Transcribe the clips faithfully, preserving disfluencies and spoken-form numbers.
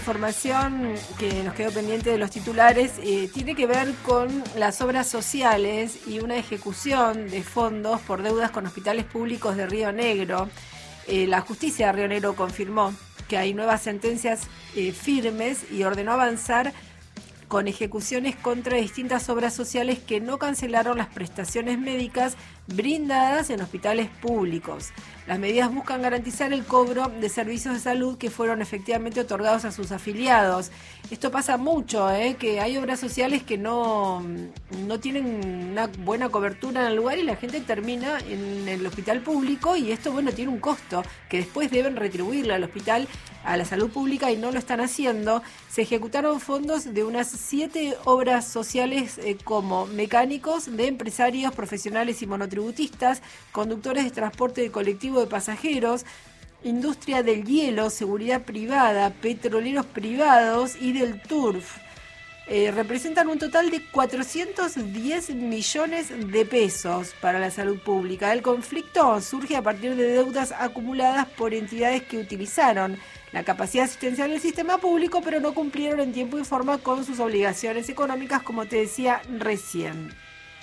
Información que nos quedó pendiente de los titulares eh, tiene que ver con las obras sociales y una ejecución de fondos por deudas con hospitales públicos de Río Negro. Eh, la justicia de Río Negro confirmó que hay nuevas sentencias eh, firmes y ordenó avanzar con ejecuciones contra distintas obras sociales que no cancelaron las prestaciones médicas brindadas en hospitales públicos. Las medidas buscan garantizar el cobro de servicios de salud que fueron efectivamente otorgados a sus afiliados. Esto pasa mucho, ¿eh? que hay obras sociales que no, no tienen una buena cobertura en el lugar y la gente termina en el hospital público, y esto, bueno, tiene un costo que después deben retribuirle al hospital, a la salud pública, y no lo están haciendo. Se ejecutaron fondos de unas siete obras sociales eh, como mecánicos de empresarios, profesionales y monotributistas, conductores de transporte de colectivo de pasajeros, industria del hielo, seguridad privada, petroleros privados y del turf. Eh, representan un total de cuatrocientos diez millones de pesos para la salud pública. El conflicto surge a partir de deudas acumuladas por entidades que utilizaron la capacidad asistencial del sistema público, pero no cumplieron en tiempo y forma con sus obligaciones económicas, como te decía recién.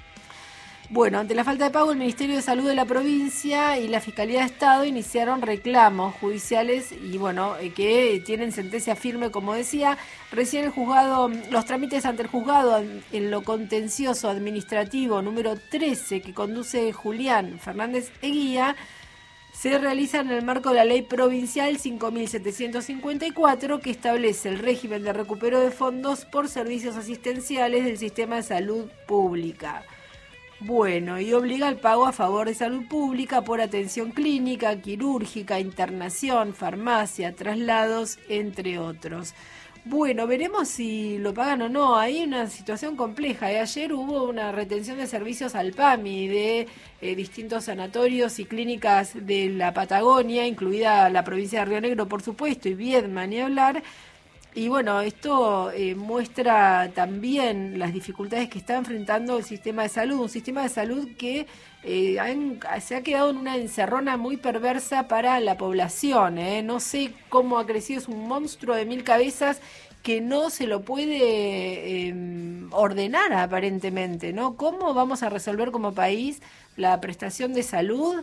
Bueno, ante la falta de pago, el Ministerio de Salud de la provincia y la Fiscalía de Estado iniciaron reclamos judiciales y, bueno, eh, que tienen sentencia firme, como decía. Recién el juzgado, los trámites ante el juzgado en lo contencioso administrativo número trece que conduce Julián Fernández Eguía se realizan en el marco de la Ley Provincial cinco mil setecientos cincuenta y cuatro, que establece el régimen de recupero de fondos por servicios asistenciales del sistema de salud pública. Bueno, y obliga al pago a favor de salud pública por atención clínica, quirúrgica, internación, farmacia, traslados, entre otros. Bueno, veremos si lo pagan o no. Hay una situación compleja. Ayer hubo una retención de servicios al PAMI de eh, distintos sanatorios y clínicas de la Patagonia, incluida la provincia de Río Negro, por supuesto, y Viedma, ni hablar. Y bueno, esto eh, muestra también las dificultades que está enfrentando el sistema de salud, un sistema de salud que eh, han, se ha quedado en una encerrona muy perversa para la población. ¿eh? No sé cómo ha crecido, es un monstruo de mil cabezas que no se lo puede eh, ordenar aparentemente, ¿no? ¿Cómo vamos a resolver como país la prestación de salud?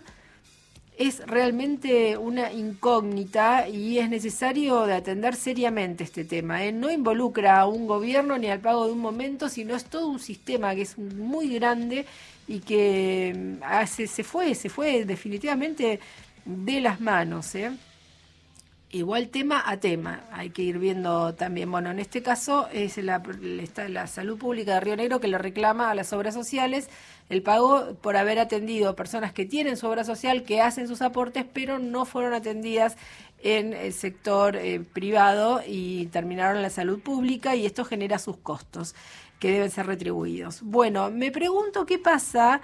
Es realmente una incógnita y es necesario de atender seriamente este tema. ¿eh? No involucra a un gobierno ni al pago de un momento, sino es todo un sistema que es muy grande y que hace, se fue, se fue definitivamente de las manos. ¿eh? Igual tema a tema, hay que ir viendo también. Bueno, en este caso es la, está la Salud Pública de Río Negro que le reclama a las obras sociales el pago por haber atendido personas que tienen su obra social, que hacen sus aportes, pero no fueron atendidas en el sector eh, privado y terminaron en la salud pública, y esto genera sus costos que deben ser retribuidos. Bueno, me pregunto qué pasa...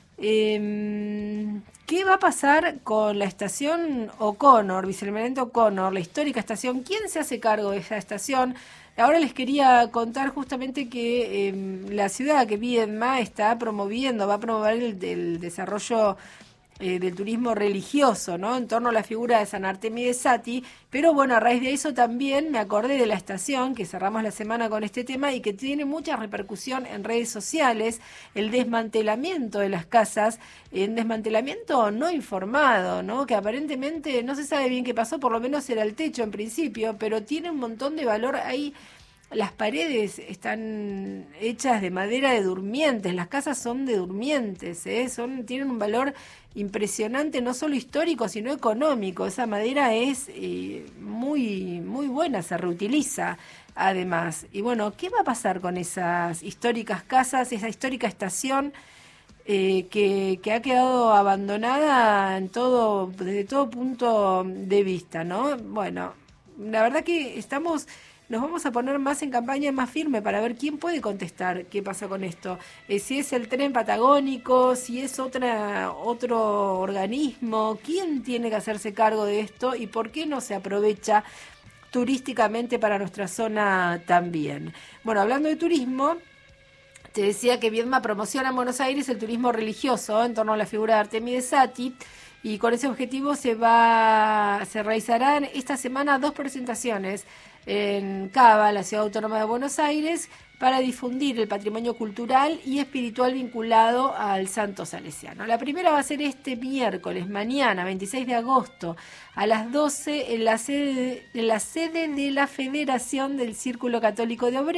Eh, ¿Qué va a pasar con la estación O'Connor, Vicealmirante O'Connor, la histórica estación? ¿Quién se hace cargo de esa estación? Ahora les quería contar justamente que eh, la ciudad que Viedma está promoviendo, va a promover el, el desarrollo eh, del turismo religioso, ¿no? En torno a la figura de San Artemio de Sati. Pero bueno, a raíz de eso también me acordé de la estación, que cerramos la semana con este tema y que tiene mucha repercusión en redes sociales, el desmantelamiento de las casas, en desmantelamiento no informado, ¿no? Que aparentemente no se sabe bien qué pasó, por lo menos era el techo en principio, pero tiene un montón de valor ahí. Las paredes están hechas de madera de durmientes, las casas son de durmientes, ¿eh? son, tienen un valor impresionante, no solo histórico, sino económico. Esa madera es eh, muy, muy buena, se reutiliza además. Y bueno, ¿qué va a pasar con esas históricas casas, esa histórica estación eh, que, que ha quedado abandonada en todo, desde todo punto de vista, ¿no? Bueno, la verdad que estamos... Nos vamos a poner más en campaña, más firme, para ver quién puede contestar qué pasa con esto. Eh, si es el tren patagónico, si es otra otro organismo, quién tiene que hacerse cargo de esto y por qué no se aprovecha turísticamente para nuestra zona también. Bueno, hablando de turismo, te decía que Viedma promociona en Buenos Aires el turismo religioso en torno a la figura de Artemio de Sati. Y con ese objetivo se va se realizarán esta semana dos presentaciones en Cava, la Ciudad Autónoma de Buenos Aires, para difundir el patrimonio cultural y espiritual vinculado al santo salesiano. La primera va a ser este miércoles, mañana, veintiséis de agosto, a las doce, en la sede, en la sede de la Federación del Círculo Católico de Obreros.